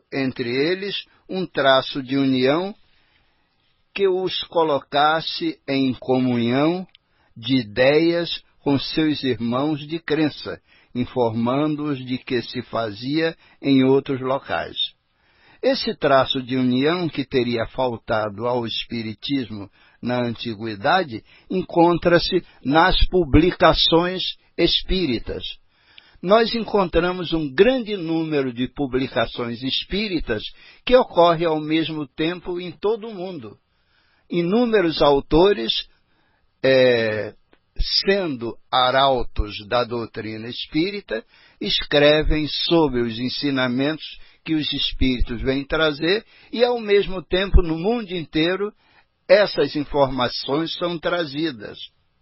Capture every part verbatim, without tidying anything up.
entre eles um traço de união que os colocasse em comunhão de ideias com seus irmãos de crença, informando-os de que se fazia em outros locais. Esse traço de união que teria faltado ao Espiritismo na antiguidade encontra-se nas publicações espíritas. Nós encontramos um grande número de publicações espíritas que ocorre ao mesmo tempo em todo o mundo. Inúmeros autores, é, sendo arautos da doutrina espírita, escrevem sobre os ensinamentos que os espíritos vêm trazer e, ao mesmo tempo, no mundo inteiro, essas informações são trazidas.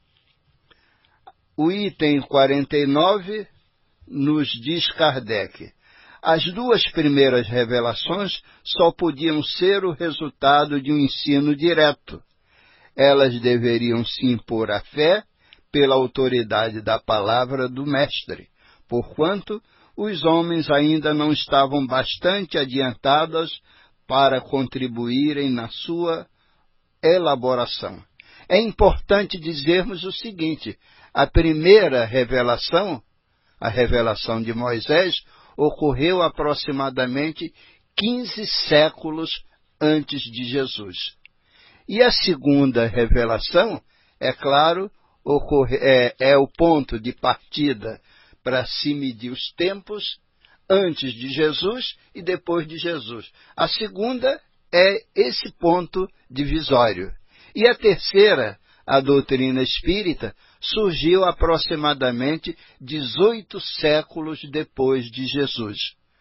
O item quarenta e nove nos diz Kardec: as duas primeiras revelações só podiam ser o resultado de um ensino direto. Elas deveriam se impor à fé pela autoridade da palavra do Mestre, porquanto os homens ainda não estavam bastante adiantados para contribuírem na sua elaboração. É importante dizermos o seguinte: a primeira revelação, a revelação de Moisés, ocorreu aproximadamente quinze séculos antes de Jesus. E a segunda revelação, é claro, ocorre, é, é o ponto de partida para se medir os tempos antes de Jesus e depois de Jesus. A segunda é esse ponto divisório. E a terceira, a doutrina espírita, surgiu aproximadamente dezoito séculos depois de Jesus.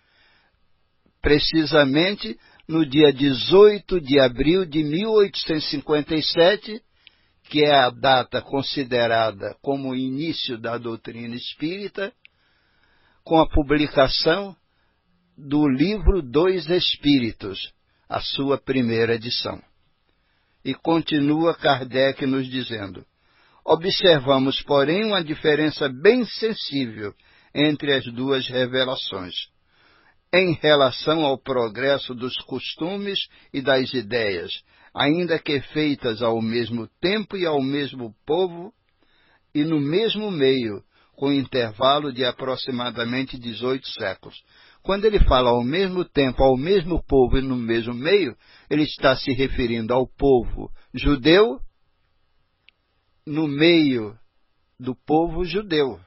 Precisamente no dia dezoito de abril de mil oitocentos e cinquenta e sete, que é a data considerada como o início da doutrina espírita, com a publicação do livro dos Espíritos, a sua primeira edição. E continua Kardec nos dizendo: observamos, porém, uma diferença bem sensível entre as duas revelações, em relação ao progresso dos costumes e das ideias, ainda que feitas ao mesmo tempo e ao mesmo povo e no mesmo meio, com intervalo de aproximadamente dezoito séculos. Quando ele fala ao mesmo tempo, ao mesmo povo e no mesmo meio, ele está se referindo ao povo judeu no meio do povo judeu.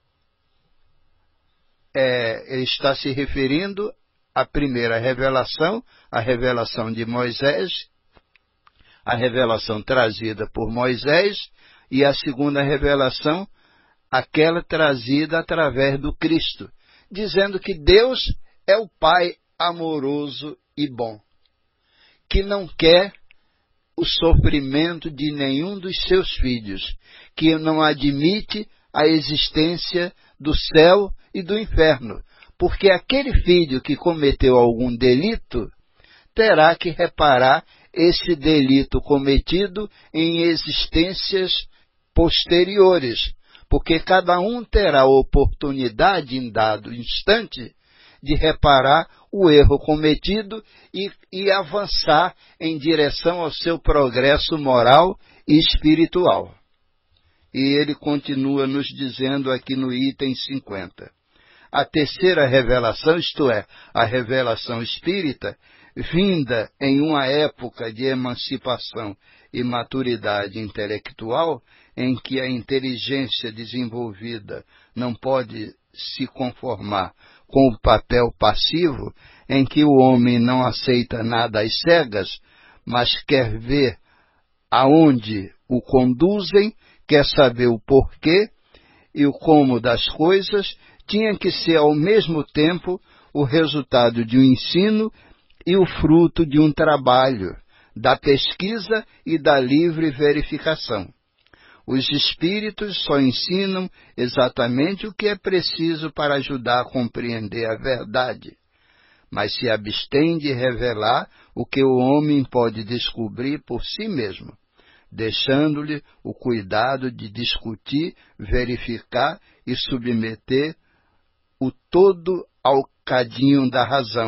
É, ele está se referindo à primeira revelação, a revelação de Moisés, a revelação trazida por Moisés, e a segunda revelação, aquela trazida através do Cristo, dizendo que Deus é o Pai amoroso e bom, que não quer o sofrimento de nenhum dos seus filhos, que não admite a existência do céu e do inferno, porque aquele filho que cometeu algum delito terá que reparar esse delito cometido em existências posteriores, porque cada um terá a oportunidade em dado instante de reparar o erro cometido e, e avançar em direção ao seu progresso moral e espiritual. E ele continua nos dizendo aqui no item cinquenta. A terceira revelação, isto é, a revelação espírita, vinda em uma época de emancipação e maturidade intelectual, em que a inteligência desenvolvida não pode se conformar com o papel passivo, em que o homem não aceita nada às cegas, mas quer ver aonde o conduzem, quer saber o porquê e o como das coisas, tinha que ser ao mesmo tempo o resultado de um ensino e o fruto de um trabalho, da pesquisa e da livre verificação. Os espíritos só ensinam exatamente o que é preciso para ajudar a compreender a verdade, mas se abstêm de revelar o que o homem pode descobrir por si mesmo, deixando-lhe o cuidado de discutir, verificar e submeter o todo ao cadinho da razão,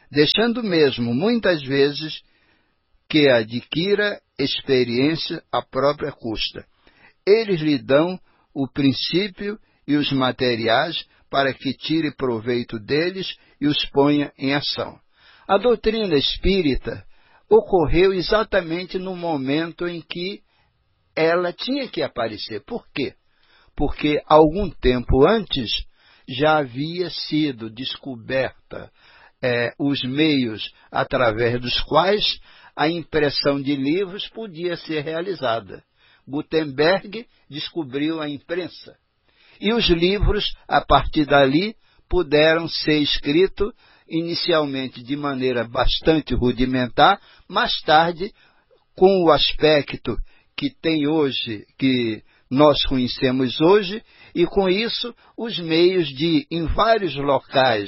deixando mesmo, muitas vezes, que adquira experiência à própria custa. Eles lhe dão o princípio e os materiais para que tire proveito deles e os ponha em ação. A doutrina espírita ocorreu exatamente no momento em que ela tinha que aparecer. Por quê? Porque algum tempo antes já havia sido descoberta é, os meios através dos quais a impressão de livros podia ser realizada. Gutenberg descobriu a imprensa. E os livros, a partir dali, puderam ser escritos inicialmente de maneira bastante rudimentar, mais tarde, com o aspecto que tem hoje, que nós conhecemos hoje, e com isso os meios de, em vários locais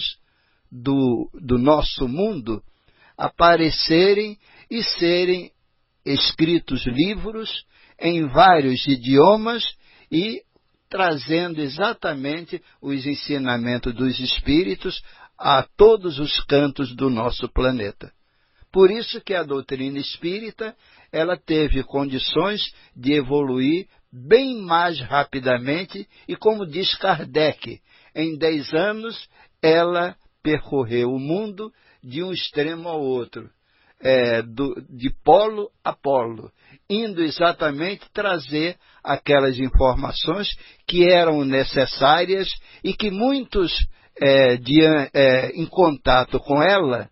do, do nosso mundo, aparecerem e serem escritos livros em vários idiomas e trazendo exatamente os ensinamentos dos espíritos a todos os cantos do nosso planeta. Por isso que a doutrina espírita ela teve condições de evoluir bem mais rapidamente e, como diz Kardec, em dez anos ela percorreu o mundo de um extremo ao outro, é, do, de polo a polo, indo exatamente trazer aquelas informações que eram necessárias e que muitos, é, de, é, em contato com ela,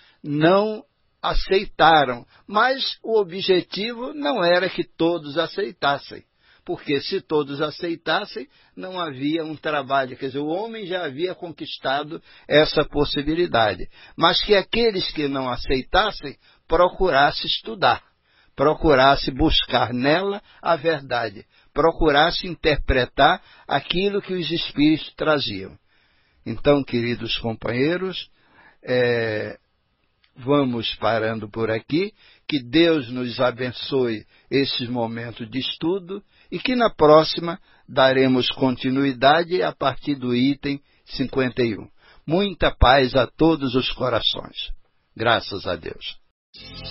não aceitaram. Mas o objetivo não era que todos aceitassem, porque se todos aceitassem, não havia um trabalho. Quer dizer, o homem já havia conquistado essa possibilidade. Mas que aqueles que não aceitassem, procurassem estudar, procurassem buscar nela a verdade, procurassem interpretar aquilo que os espíritos traziam. Então, queridos companheiros, é, vamos parando por aqui. Que Deus nos abençoe esses momentos de estudo e que na próxima daremos continuidade a partir do item cinquenta e um. Muita paz a todos os corações. Graças a Deus.